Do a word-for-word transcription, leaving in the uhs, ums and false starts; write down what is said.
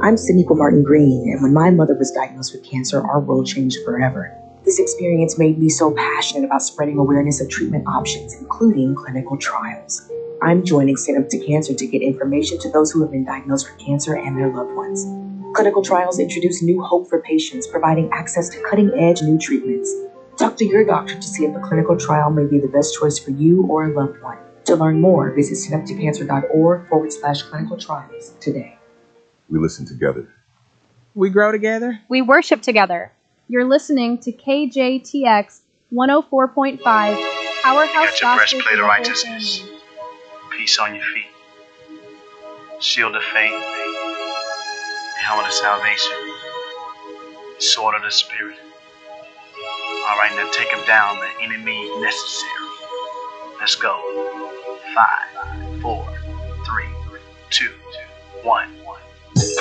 I'm Siniqua Martin Green, and when my mother was diagnosed with cancer, our world changed forever. This experience made me so passionate about spreading awareness of treatment options, including clinical trials. I'm joining Stand Up to Cancer to get information to those who have been diagnosed with cancer and their loved ones. Clinical trials introduce new hope for patients, providing access to cutting-edge new treatments. Talk to your doctor to see if a clinical trial may be the best choice for you or a loved one. To learn more, visit standuptocancer.org forward slash clinical trials today. We listen together. We grow together. We worship together. You're listening to K J T X one oh four point five, Powerhouse Got your Gospel. breastplate of righteousness, peace on your feet, shield of faith, helmet of salvation, sword of the Spirit. All right, now take him down. The enemy is necessary. Let's go. Five, four, three, two, one.